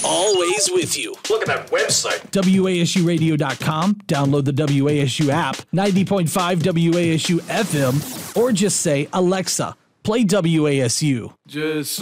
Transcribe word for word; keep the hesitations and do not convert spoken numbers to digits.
always with you. Look at that website. W A S U radio dot com. Download the W A S U app, ninety point five W A S U F M, or just say, Alexa, play W A S U. Just